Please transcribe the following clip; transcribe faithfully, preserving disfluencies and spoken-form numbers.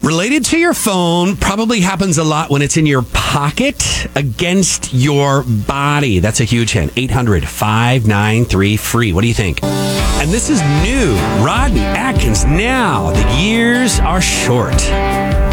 Related to your phone, probably happens a lot when it's in your pocket against your body. That's a huge hint. eight hundred, five nine three, free. What do you think? And this is new. Rodney Atkins now. The years are short.